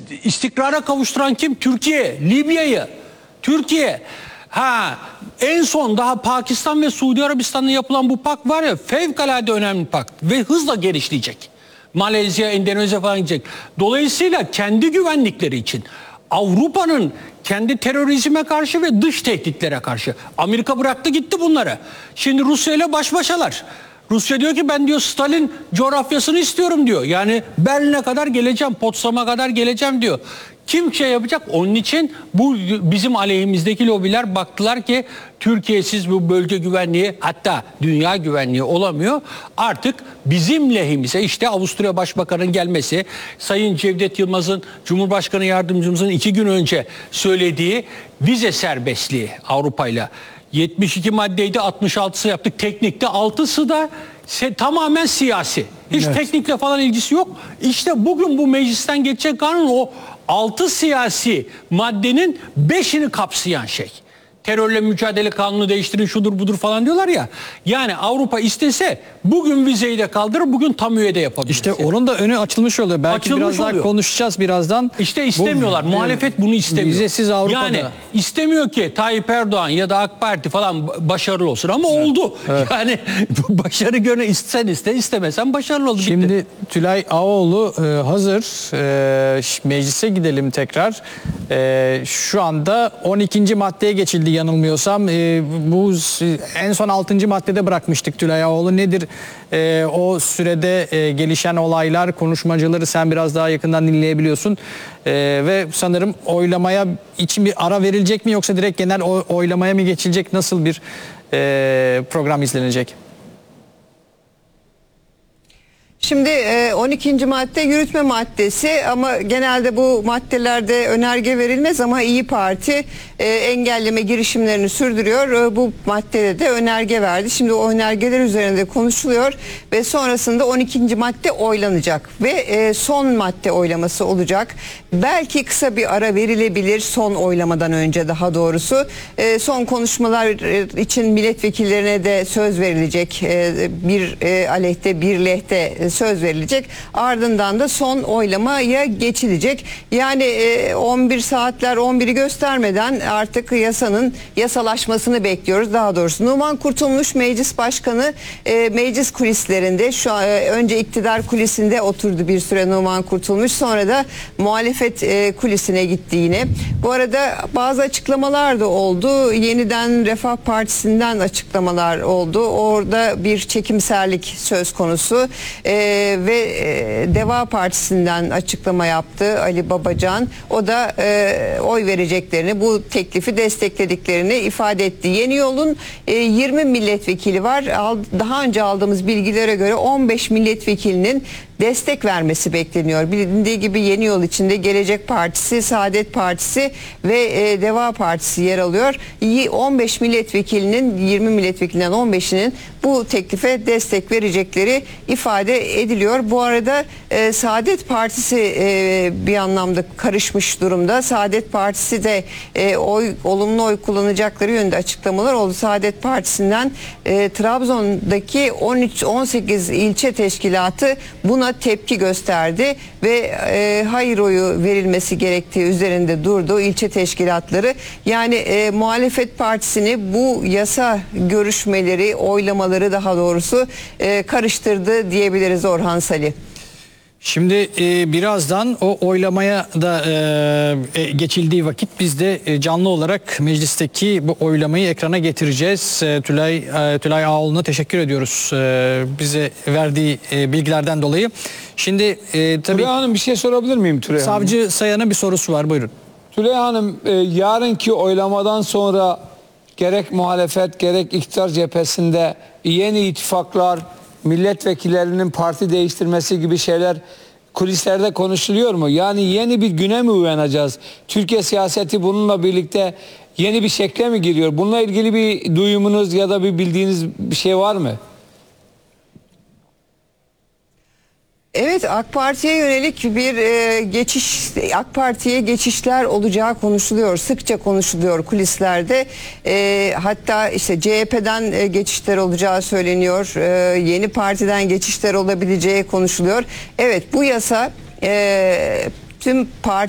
istikrara kavuşturan kim? Türkiye, Libya'yı. Türkiye. En son daha Pakistan ve Suudi Arabistan'la yapılan bu pakt var ya, fevkalade önemli pakt ve hızla genişleyecek. Malezya, Endonezya falan gidecek. Dolayısıyla kendi güvenlikleri için Avrupa'nın kendi terörizme karşı ve dış tehditlere karşı. Amerika bıraktı gitti bunları. Şimdi Rusya ile baş başalar. Rusya diyor ki ben diyor Stalin coğrafyasını istiyorum diyor. Yani Berlin'e kadar geleceğim, Potsdam'a kadar geleceğim diyor. Kim şey yapacak? Onun için bu bizim aleyhimizdeki lobiler baktılar ki Türkiye'siz bu bölge güvenliği, hatta dünya güvenliği olamıyor. Artık bizim lehimize, işte Avusturya Başbakanı'nın gelmesi, Sayın Cevdet Yılmaz'ın, Cumhurbaşkanı Yardımcımızın 2 gün önce söylediği vize serbestliği Avrupa'yla. 72 maddeydi, 66'sı yaptık. Teknikte 6'sı da tamamen siyasi. Hiç teknikle falan ilgisi yok. İşte bugün bu meclisten geçecek kanun o 6 siyasi maddenin 5'ini kapsayan şey. Terörle mücadele kanunu değiştirin, şudur budur falan diyorlar ya. Yani Avrupa istese bugün vizeyi de kaldırır, bugün tam üye de yapabilir. İşte onun da önü açılmış oluyor. Belki açılmış biraz oluyor. Daha konuşacağız birazdan. İşte istemiyorlar. Muhalefet bunu istemiyor. Vizesiz Avrupa'da. Yani istemiyor ki Tayyip Erdoğan ya da AK Parti falan başarılı olsun ama oldu. Evet. Yani başarı görün, isten iste, istemesen başarılı oldu. Şimdi bitti. Tülay Ağaoğlu hazır. Meclise gidelim tekrar. Şu anda 12. maddeye geçildi yanılmıyorsam. Bu en son 6. maddede bırakmıştık Tülay Ağaoğlu. Nedir o sürede gelişen olaylar, konuşmacıları sen biraz daha yakından dinleyebiliyorsun. Ve sanırım oylamaya için bir ara verilecek mi, yoksa direkt genel oylamaya mı geçilecek? Nasıl bir program izlenecek? Şimdi 12. madde yürütme maddesi, ama genelde bu maddelerde önerge verilmez ama İyi Parti engelleme girişimlerini sürdürüyor. Bu maddede de önerge verdi. Şimdi o önergeler üzerinde konuşuluyor ve sonrasında 12. madde oylanacak ve son madde oylaması olacak. Belki kısa bir ara verilebilir son oylamadan önce, daha doğrusu. Son konuşmalar için milletvekillerine de söz verilecek. Bir aleyhte bir lehte söz verilecek. Ardından da son oylamaya geçilecek. Yani 11 saatler 11'i göstermeden artık yasanın yasalaşmasını bekliyoruz. Daha doğrusu Numan Kurtulmuş Meclis Başkanı meclis kulislerinde, şu an önce iktidar kulisinde oturdu bir süre Numan Kurtulmuş, sonra da muhalefet kulisine gitti yine. Bu arada bazı açıklamalar da oldu. Yeniden Refah Partisi'nden açıklamalar oldu. Orada bir çekimserlik söz konusu. Ve Deva Partisi'nden açıklama yaptı Ali Babacan. O da oy vereceklerini, bu teklifi desteklediklerini ifade etti. Yeni Yol'un 20 milletvekili var. Daha önce aldığımız bilgilere göre 15 milletvekilinin destek vermesi bekleniyor. Bilindiği gibi Yeni Yol içinde Gelecek Partisi, Saadet Partisi ve Deva Partisi yer alıyor. 15 milletvekilinin, 20 milletvekilinden 15'inin bu teklife destek verecekleri ifade ediliyor. Bu arada Saadet Partisi bir anlamda karışmış durumda. Saadet Partisi de olumlu oy kullanacakları yönünde açıklamalar oldu. Saadet Partisi'nden Trabzon'daki 13-18 ilçe teşkilatı buna tepki gösterdi ve hayır oyu verilmesi gerektiği üzerinde durdu ilçe teşkilatları. Yani muhalefet partisini bu yasa görüşmeleri, oylamaları daha doğrusu karıştırdı diyebiliriz Orhan Salih. Şimdi birazdan o oylamaya da geçildiği vakit biz de canlı olarak meclisteki bu oylamayı ekrana getireceğiz. Tülay Ağaoğlu'na teşekkür ediyoruz bize verdiği bilgilerden dolayı. Şimdi tabii Tülay Hanım, bir şey sorabilir miyim Tülay Hanım? Savcı Sayan'a bir sorusu var, buyurun. Tülay Hanım, yarınki oylamadan sonra gerek muhalefet gerek iktidar cephesinde yeni ittifaklar, milletvekillerinin parti değiştirmesi gibi şeyler kulislerde konuşuluyor mu? Yani yeni bir güne mi uyanacağız? Türkiye siyaseti bununla birlikte yeni bir şekle mi giriyor? Bununla ilgili bir duyumunuz ya da bir bildiğiniz bir şey var mı? Evet, AK Parti'ye yönelik bir AK Parti'ye geçişler olacağı konuşuluyor. Sıkça konuşuluyor kulislerde. Hatta işte CHP'den geçişler olacağı söyleniyor. Yeni partiden geçişler olabileceği konuşuluyor. Evet, bu yasa tüm parti